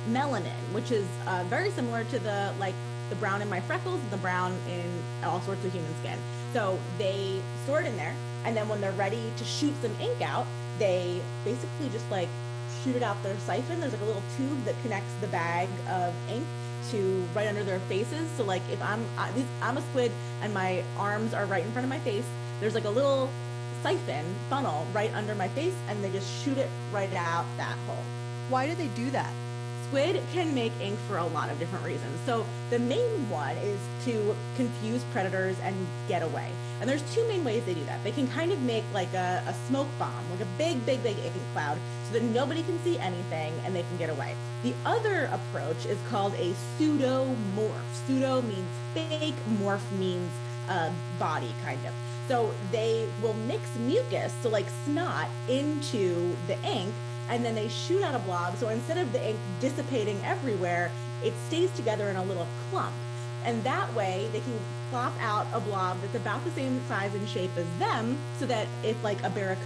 melanin, which is very similar to the brown in my freckles and the brown in all sorts of human skin. So they store it in there, and then when they're ready to shoot some ink out, they basically just like shoot it out their siphon. There's like a little tube that connects the bag of ink to right under their faces. So like if I'm a squid and my arms are right in front of my face, there's like a little siphon funnel right under my face, and they just shoot it right out that hole. Why do they do that? Squid can make ink for a lot of different reasons. So the main one is to confuse predators and get away. And there's two main ways they do that. They can kind of make like a smoke bomb, like a big, big, big ink cloud, so that nobody can see anything and they can get away. The other approach is called a pseudomorph. Pseudo means fake, morph means body, kind of. So they will mix mucus, so like snot, into the ink, and then they shoot out a blob. So instead of the ink dissipating everywhere, it stays together in a little clump. And that way they can plop out a blob that's about the same size and shape as them, so that if like a barracuda